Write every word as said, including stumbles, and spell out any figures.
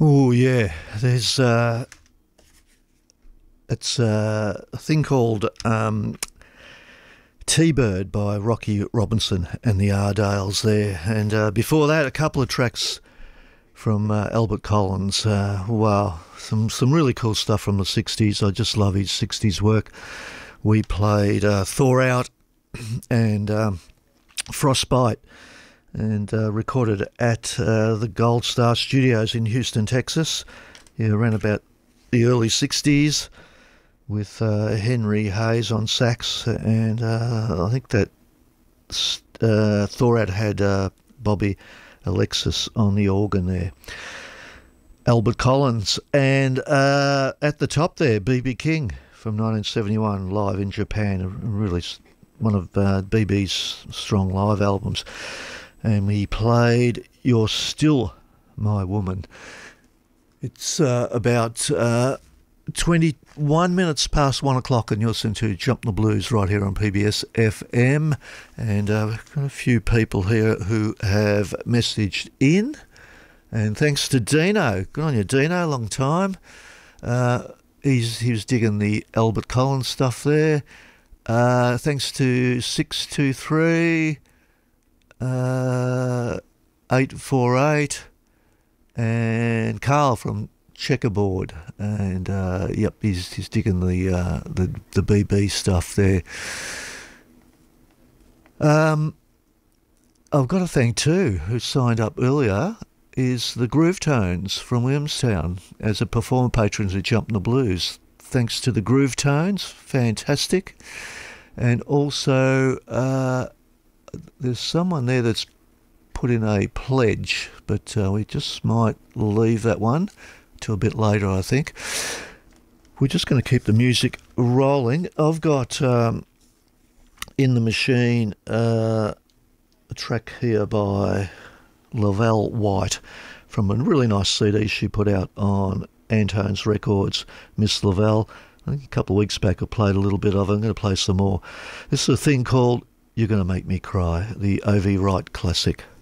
Oh yeah, there's uh, it's uh, a thing called um, T-Bird by Rocky Robinson and the Ardales there, and uh, before that a couple of tracks from uh, Albert Collins. Uh, wow, some some really cool stuff from the sixties. I just love his sixties work. We played uh, Thaw Out and um, Frostbite, and uh, recorded at uh, the Gold Star Studios in Houston, Texas, yeah, around about the early sixties, with uh, Henry Hayes on sax, and uh, I think that uh, Thorad had uh, Bobby Alexis on the organ there. Albert Collins, and uh, at the top there, B B King from nineteen seventy-one, live in Japan, really one of uh, B B's strong live albums. And we played You're Still My Woman. It's uh, about uh, twenty-one minutes past one o'clock, and you're listening to Jump the Blues right here on P B S F M. And uh, we've got a few people here who have messaged in. And thanks to Dino. Good on you, Dino. Long time. Uh, he's he was digging the Albert Collins stuff there. Uh, thanks to six two three... Uh, eight four eight, and Carl from Checkerboard, and uh, yep, he's he's digging the uh, the the B B stuff there. Um, I've got to thank too, who signed up earlier, is the Groove Tones from Williamstown as a performer patrons of Jump the Blues. Thanks to the Groove Tones, fantastic, and also. Uh, There's someone there that's put in a pledge, but uh, we just might leave that one till a bit later, I think. We're just going to keep the music rolling. I've got um, in the machine uh, a track here by Lavelle White from a really nice C D she put out on Antone's Records, Miss Lavelle. I think a couple of weeks back I played a little bit of it. I'm going to play some more. This is a thing called You're Gonna Make Me Cry, the O V Wright classic.